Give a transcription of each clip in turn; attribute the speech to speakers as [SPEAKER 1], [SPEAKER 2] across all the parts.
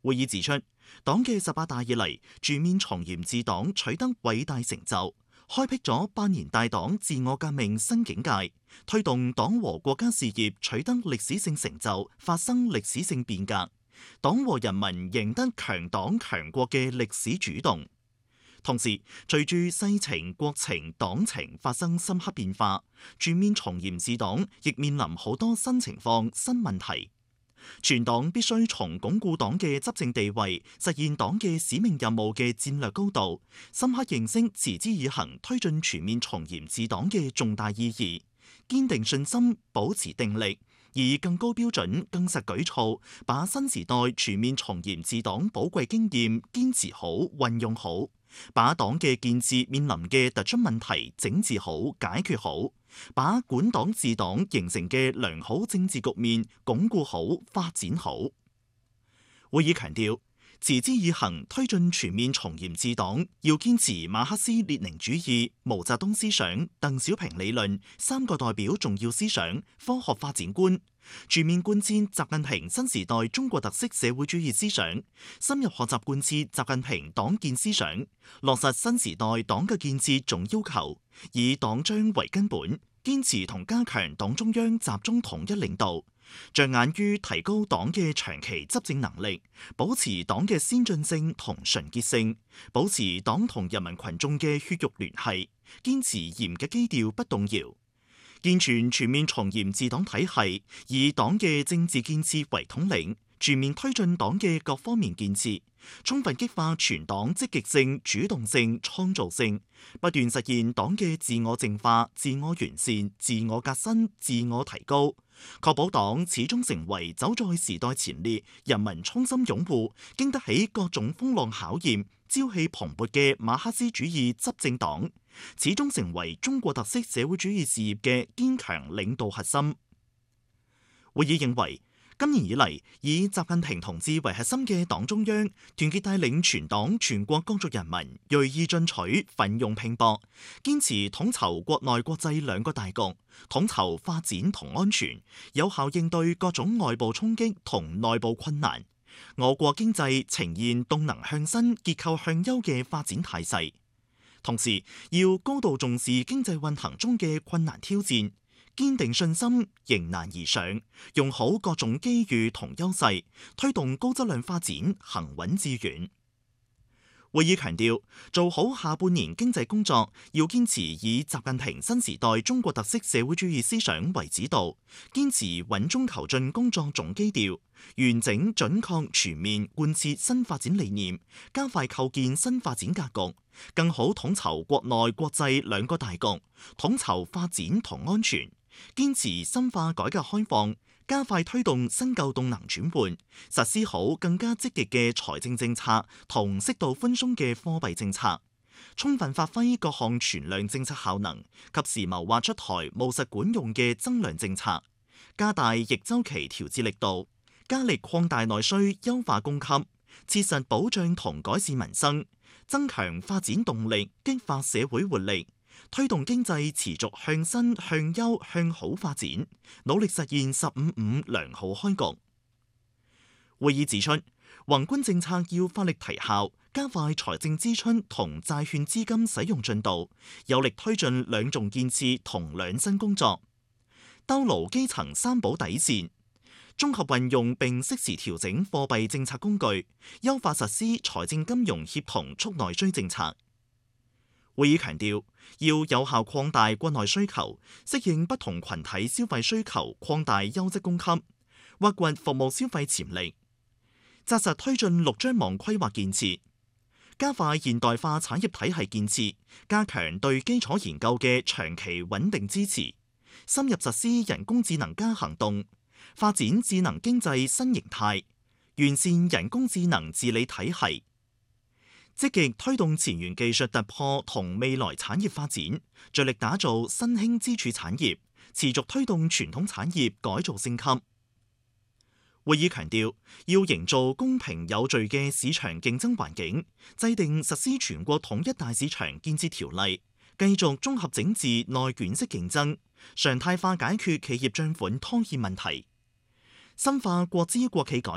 [SPEAKER 1] 會議指出，黨嘅18大以嚟，全面從嚴治黨取得偉大成就，開闢咗8年大黨自我革命新境界，推動黨和國家事業取得歷史性成就，發生歷史性變革，黨和人民贏得強黨強國嘅歷史主動。同時，隨住世情、國情、黨情發生深刻變化，全面從嚴治黨亦面臨好多新情況、新問題。全黨必須從鞏固黨嘅執政地位、實現黨嘅使命任務嘅戰略高度，深刻認識持之以恆推進全面從嚴治黨嘅重大意義，堅定信心，保持定力，以更高標準、更實舉措，把新時代全面從嚴治黨寶貴經驗堅持好、運用好，把黨嘅建設面臨嘅突出問題整治好、解決好，把管黨治黨形成嘅良好政治局面鞏固好、發展好。會議強調，持之以恆推進全面從嚴治黨，要堅持馬克思列寧主義、毛澤東思想、鄧小平理論3個代表重要思想、科學發展觀，全面貫徹習近平新時代中國特色社會主義思想，深入學習貫徹習近平黨建思想，落實新時代黨嘅建設總要求，以黨章為根本，堅持同加強黨中央集中統一領導，着眼於提高黨嘅長期執政能力，保持黨嘅先進性同純潔性，保持黨同人民群眾嘅血肉聯繫，堅持嚴嘅基調不動搖。健全全面從嚴治黨體系，以黨嘅政治建設為統領，全面推進黨嘅各方面建設，充分激化全黨積極性、主動性、創造性，不斷實現黨嘅自我淨化、自我完善、自我革新、自我提高，確保黨始終成為走在時代前列、人民衷心擁護、經得起各種風浪考驗、朝氣蓬勃嘅馬克思主義執政黨，始終成為中國特色社會主義事業嘅堅強領導核心。會議認為，今年以嚟，以習近平同志為核心嘅黨中央，團結帶領全黨全國各族人民銳意進取、奮勇拼搏，堅持統籌國內國際兩個大局，統籌發展同安全，有效應對各種外部衝擊同內部困難。我國經濟呈現動能向新、結構向優嘅發展態勢。同時，要高度重視經濟運行中嘅困難挑戰，堅定信心，迎難而上，用好各種機遇同優勢，推動高質量發展，行穩致遠。會議強調，做好下半年經濟工作，要堅持以習近平新時代中國特色社會主義思想為指導，堅持穩中求進工作總基調，完整準確全面貫徹新發展理念，加快構建新發展格局，更好統籌國內國際兩個大局，統籌發展同安全，堅持深化改革開放，加快推動新舊動能轉換，實施好更加積極嘅財政政策同適度寬鬆嘅貨幣政策，充分發揮各項存量政策效能，及時謀劃出台務實管用嘅增量政策，加大逆周期調節力度，加力擴大內需，優化供給，切實保障同改善民生，增強發展動力，激發社會活力，推動經濟持續向新、向優、向好發展，努力實現15+5良好開局。會議指出，宏觀政策要發力提效，加快財政支出同債券資金使用進度，有力推進兩重建設同兩新工作，兜牢基層三保底線，綜合運用並適時調整貨幣政策工具，優化實施財政金融協同促內需政策。會議強調，要有效擴大國內需求，適應不同群體消費需求，擴大優質供給，挖掘服務消費潛力，紮實推進6張網規劃建設，加快現代化產業體系建設，加強對基礎研究嘅長期穩定支持，深入實施人工智能加行動，發展智能經濟新形態，完善人工智能治理體系。積極推動前沿技術突破同未來產業發展，着力打造新興支柱產業，持續推動傳統產業改造升級。會議強調，要營造公平有序嘅市場競爭環境，制定實施全國統一大市場建設條例，繼續綜合整治內卷式競爭，常態化解決企業帳款拖欠問題，深化國資國企改革，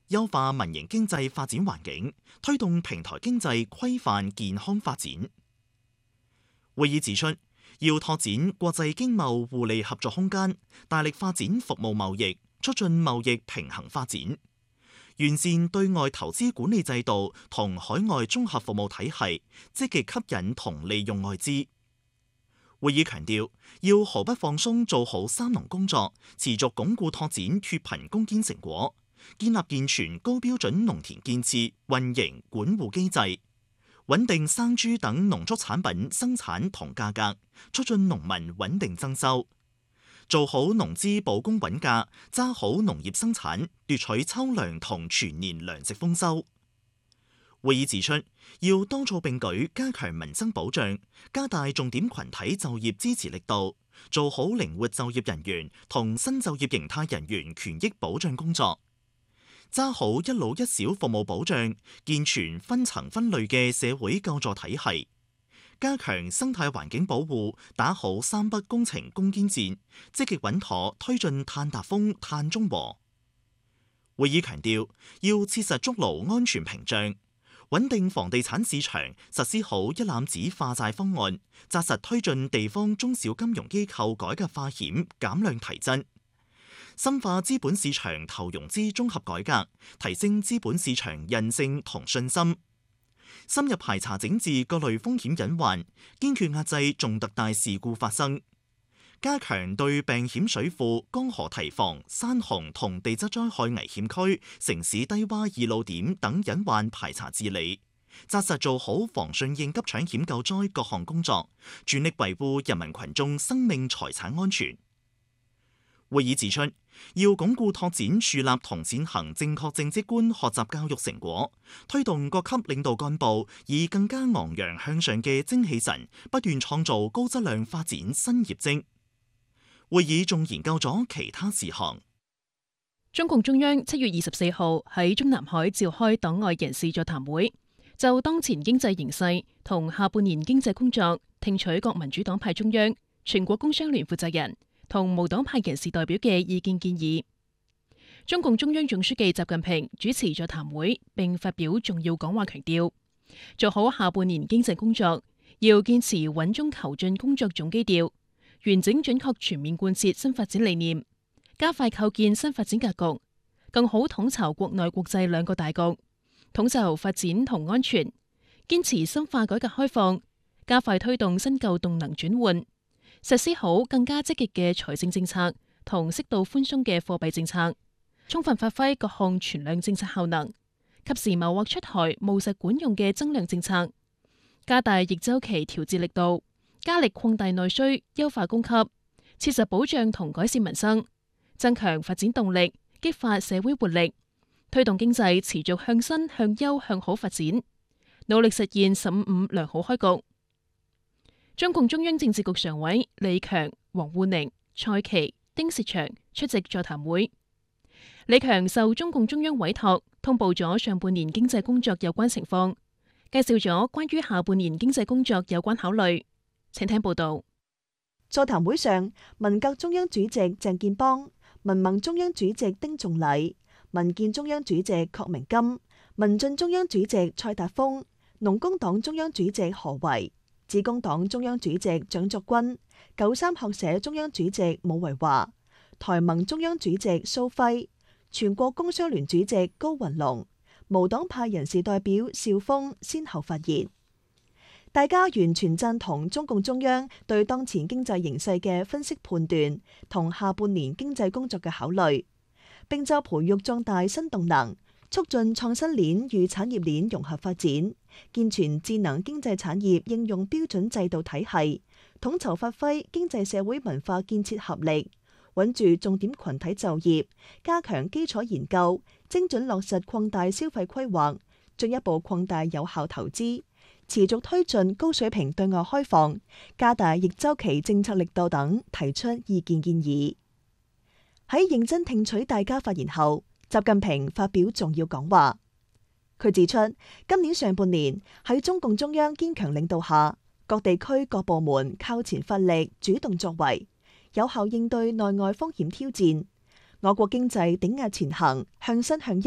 [SPEAKER 1] 優化民營經濟發展環境，推動平台經濟規範健康發展。會議指出，要拓展國際經貿互利合作空間，大力發展服務貿易，促進貿易平衡發展，完善對外投資管理制度同海外綜合服務體系，積極吸引同利用外資。會議強調，要毫不放鬆做好三農工作，持續鞏固拓展脫貧攻堅成果，建立健全高標準農田建設、運營、管護機制，穩定生豬等農畜產品生產同價格，促進農民穩定增收，做好農資保供穩價，揸好農業生產，奪取秋糧同全年糧食豐收。會議指出，要多措並舉，加強民生保障，加大重點群體就業支持力度，做好靈活就業人員同新就業形態人員權益保障工作。揸好一老一小服務保障，健全分層分類嘅社會救助體系，加強生態環境保護，打好三不工程攻堅戰，積極穩妥推進碳達峰、碳中和。會議強調，要切實築牢安全屏障，穩定房地產市場，實施好一攬子化債方案，紮實推進地方中小金融機構改革化險、減量提質。深化資本市場投融資綜合改革，提升資本市場韌性同信心，深入排查整治各類風險隱患，堅決壓制重特大事故發生，加強對病險水庫、江河堤防、山洪同地質災害危險區、城市低洼易路點等隱患排查治理，紮實做好防汛應急搶險救災各項工作，全力維護人民群眾生命財產安全。會議指出，要鞏固拓展樹立同踐行正確政績觀學習教育成果，推動各級領導幹部以更加昂揚向上嘅精氣神，不斷創造高質量發展新業績。會議仲研究咗其他事項。
[SPEAKER 2] 中共中央7月24號喺中南海召開黨外人士座談會，就當前經濟形勢同下半年經濟工作，聽取各民主黨派中央、全國工商聯負責人同無黨派人士代表嘅意見建議。中共中央總書記習近平主持座談會並發表重要講話，強調做好下半年經濟工作，要堅持穩中求進工作總基調，完整準確全面貫徹新發展理念，加快構建新發展格局，更好統籌國內國際兩個大局，統籌發展同安全，堅持深化改革開放，加快推動新舊動能轉換，實施好更加積極嘅財政政策同適度寬鬆嘅貨幣政策，充分發揮各項存量政策效能，及時謀劃出台務實管用嘅增量政策，加大逆周期調節力度，加力擴大內需，優化供給，切實保障同改善民生，增強發展動力，激發社會活力，推動經濟持續向新、向優、向好發展，努力實現15+5良好開局。中共中央政治局常委李強、王滬寧、蔡奇、丁薛祥出席座談會。李強受中共中央委託，通報咗上半年經濟工作有關情況，介紹咗關於下半年經濟工作有關考慮。請聽報道。
[SPEAKER 3] 座談會上，文革中央主席鄭建邦、民盟中央主席丁仲禮、民建中央主席郝明金、民進中央主席蔡達峰、農工黨中央主席何維、致公黨中央主席蔣作軍、93學社中央主席武維華、台盟中央主席蘇輝、全國工商聯主席高雲龍、無黨派人士代表邵峰先後發言。大家完全贊同中共中央對當前經濟形勢嘅分析判斷同下半年經濟工作嘅考慮，並就培育壯大新動能，促進創新鏈與產業鏈融合發展，健全智能經濟產業應用標準制度體系，統籌發揮經濟社會文化建設合力，穩住重點群體就業，加強基礎研究，精準落實擴大消費規劃，進一步擴大有效投資，持續推進高水平對外開放，加大逆周期政策力度等，提出意見建議。喺認真聽取大家發言後，習近平發表重要講話。佢指出，今年上半年喺中共中央堅強領導下，各地區各部門靠前發力，主動作為，有效應對內外風險挑戰。我國經濟頂壓前行，向新向優，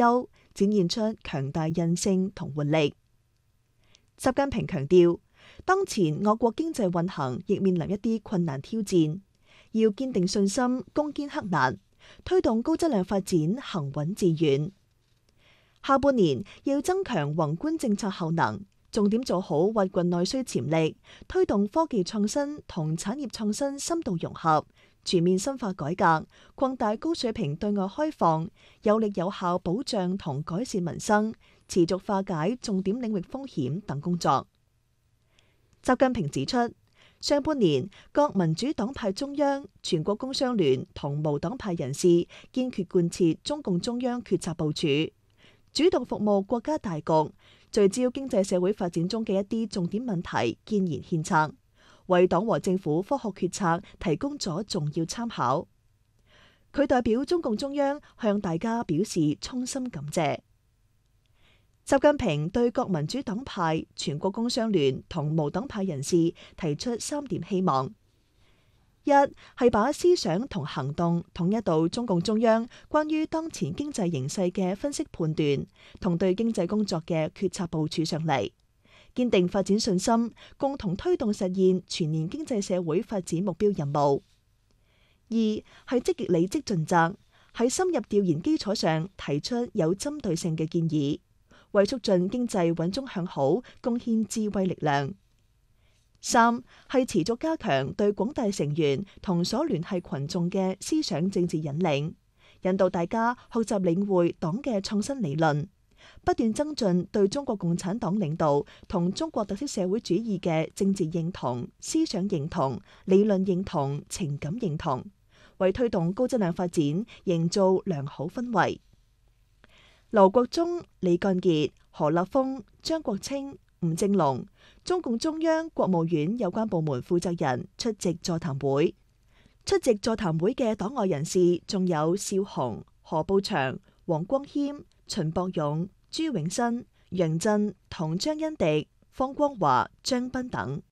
[SPEAKER 3] 展現出強大韌性同活力。習近平強調，當前我國經濟運行亦面臨一啲困難挑戰，要堅定信心，攻堅克難，推動高質量發展行穩致遠。下半年要增強宏觀政策效能，重點做好挖掘內需潛力，推動科技創新同產業創新深度融合，全面深化改革，擴大高水平對外開放，有力有效保障同改善民生，持續化解重點領域風險等工作。習近平指出，上半年各民主黨派中央、全國工商聯同無黨派人士堅決貫徹中共中央決策部署，主動服務國家大局，聚焦經濟社會發展中嘅一啲重點問題，建言獻策，為黨和政府科學決策提供咗重要參考。佢代表中共中央向大家表示衷心感謝。習近平對各民主黨派、全國工商聯同無黨派人士提出3點希望：一係把思想同行動統一到中共中央關於當前經濟形勢嘅分析判斷同對經濟工作嘅決策部署上嚟，堅定發展信心，共同推動實現全年經濟社會發展目標任務。二係積極履職盡責，喺深入調研基礎上提出有針對性嘅建議，為促進經濟穩中向好貢獻智慧力量。三係持續加強對廣大成員同所聯繫群眾嘅思想政治引領，引導大家學習領會黨嘅創新理論，不斷增進對中國共產黨領導同中國特色社會主義嘅政治認同、思想認同、理論認同、情感認同，為推動高質量發展營造良好氛圍。劉國中、李幹傑、何立峰、張國清、吳政龍，中共中央、國務院有關部門負責人出席座談會。出席座談會嘅黨外人士仲有邵雄、何步祥、黃光謙、秦博勇、朱永新、楊震同張恩迪、方光華、張斌等。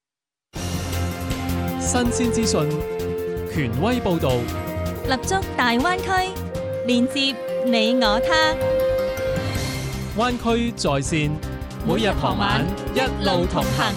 [SPEAKER 4] 新鮮資訊，權威報導，
[SPEAKER 5] 立足大灣區，連接你我他。
[SPEAKER 4] 灣區在線，每日傍晚一路同行。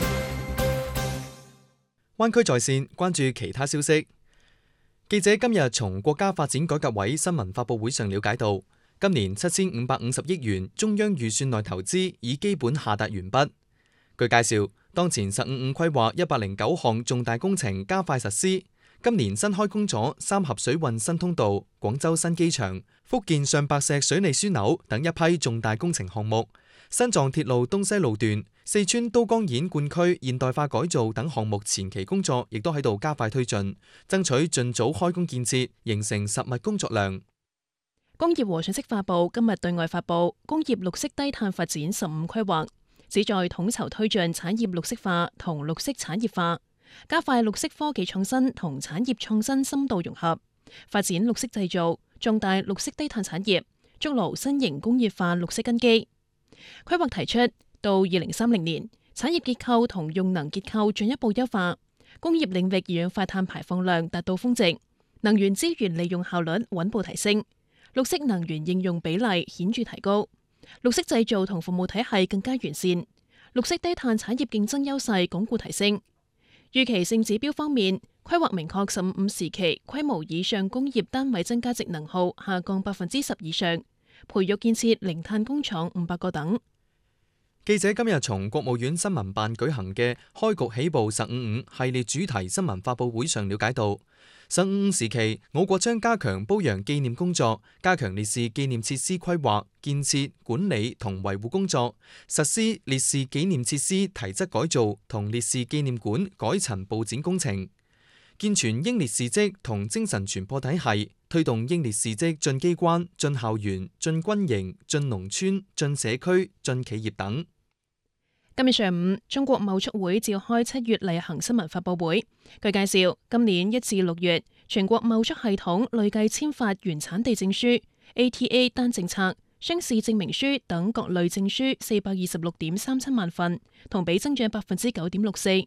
[SPEAKER 6] 灣區在線，關注其他消息。記者今日從國家發展改革委新聞發佈會上了解到，今年7550億元中央預算內投資已基本下達完畢。據介紹，當前1055規劃109項重大工程加快實施。今年新開工咗三峽水運新通道、廣州新機場、福建上白石水利樞紐等一批重大工程項目。新藏鐵路東西路段、四川都江堰灌區現代化改造等項目前期工作亦都喺度加快推進，爭取盡早開工建設，形成實物工作量。
[SPEAKER 2] 工業和信息化部今日對外發布工業綠色低碳發展15規劃，旨在統籌推進產業綠色化同綠色產業化，加快綠色科技創新同產業創新深度融合，發展綠色製造，壯大綠色低碳產業，築牢新型工業化綠色根基。規劃提出，到2030年，產業結構同用能結構進一步優化，工業領域二氧化碳排放量達到峰值，能源資源利用效率穩步提升，綠色能源應用比例顯著提高，綠色製造同服務體系更加完善，綠色低碳產業競爭優勢鞏固提升。預期性指標方面，規劃明確15時期規模以上工業單位增加值能耗下降10%以上，培育建設零碳工廠500個等。
[SPEAKER 6] 記者今日從國務院新聞辦舉行嘅開局起步1055系列主題新聞發佈會上了解到，1055時期我國將加強褒揚紀念工作，加強烈士紀念設施規劃、建設、管理同維護工作，實施烈士紀念設施提質改造同烈士紀念館改陳布展工程，健全英烈事蹟同精神傳播體系，推動英烈事蹟進機關、進校園、進軍營、進農村、進社區、進企業等。
[SPEAKER 2] 今日上午，中國貿促會召開7月例行新聞發佈會。據介紹，今年1至6月，全國貿促系統累計簽發原產地證書、ATA 單政策、商事證明書等各類證書426.37萬份，同比增長9.64%。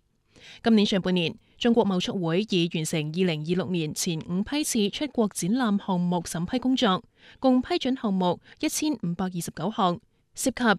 [SPEAKER 2] 今年上半年，中國貿促會已完成2026年前5批次出國展覽項目審批工作，共批准項目1529項，涉及